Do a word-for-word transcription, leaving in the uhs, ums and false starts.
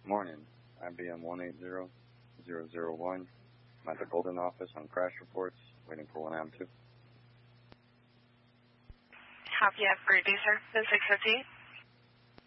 Morning. I B M one eight zero zero zero one. I'm at the Golden office on crash reports, waiting for one M two. Copy. Have a great day, sir. The six fifty-eight.